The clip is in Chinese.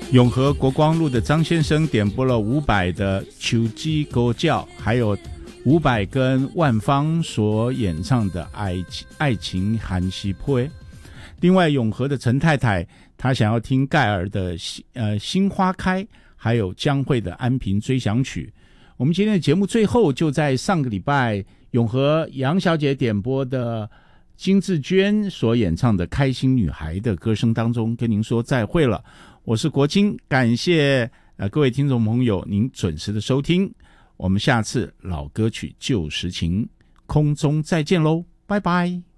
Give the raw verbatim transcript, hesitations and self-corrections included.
永和国光路的张先生点播了伍佰的《秋季歌教》，还有伍佰跟万芳所演唱的爱情爱情含西坡。另外永和的陈太太她想要听盖尔的呃新花开，还有江蕙的安平追想曲。我们今天的节目最后就在上个礼拜永和杨小姐点播的金志娟所演唱的开心女孩的歌声当中跟您说再会了。我是国清，感谢呃各位听众朋友您准时的收听，我们下次老歌曲旧时情空中再见喽，拜拜。